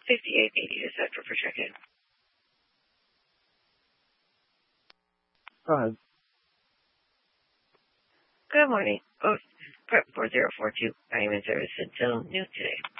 5880 is set for check-in. Go ahead. Good morning. Prep 4042. I am in service until noon today.